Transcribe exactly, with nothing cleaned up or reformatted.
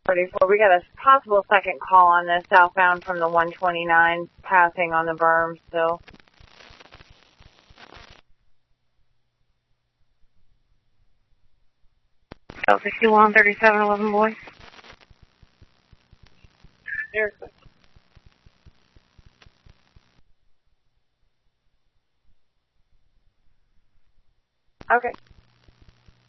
thirty-four, we got a possible second call on this southbound from the one twenty-nine, passing on the berm still. L sixty-one, thirty-seven eleven, boy. Here. Okay.